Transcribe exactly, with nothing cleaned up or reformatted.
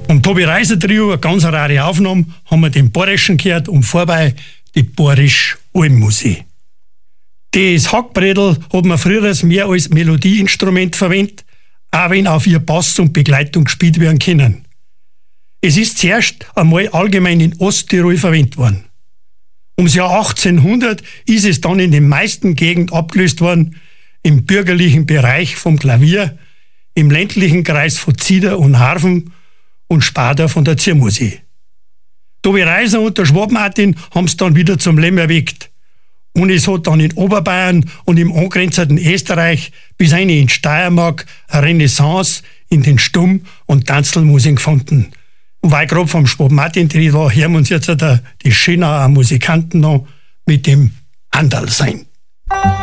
Vom Tobi Reiser Trio, eine ganz rare Aufnahme, haben wir den Borischen gehört und vorbei die Borisch-Almmusik. Das Hackbredel hat man früher mehr als Melodieinstrument verwendet, auch wenn auf ihr Bass und Begleitung gespielt werden können. Es ist zuerst einmal allgemein in Osttirol verwendet worden. Ums Jahr achtzehnhundert ist es dann in den meisten Gegenden abgelöst worden, im bürgerlichen Bereich vom Klavier, im ländlichen Kreis von Zieder und Harfen und später von der Ziermusik. Tobi Reiser und der Schwab-Martin haben es dann wieder zum Leben erweckt. Und es hat dann in Oberbayern und im angrenzenden Österreich bis eine in Steiermark eine Renaissance in den Stumm- und Tanzelmusik gefunden. Und weil ich gerade vom Schwab-Martin-Tried war, hören wir uns jetzt die Schönauer Musikanten noch mit dem Anderl sein.